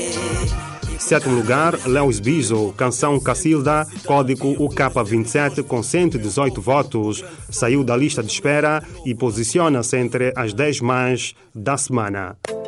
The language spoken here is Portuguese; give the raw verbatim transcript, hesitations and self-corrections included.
Sétimo lugar, Lewis Bizo, canção Cacilda, código U K vinte e sete, com cento e dezoito votos. Saiu da lista de espera e posiciona-se entre as dez mais da semana.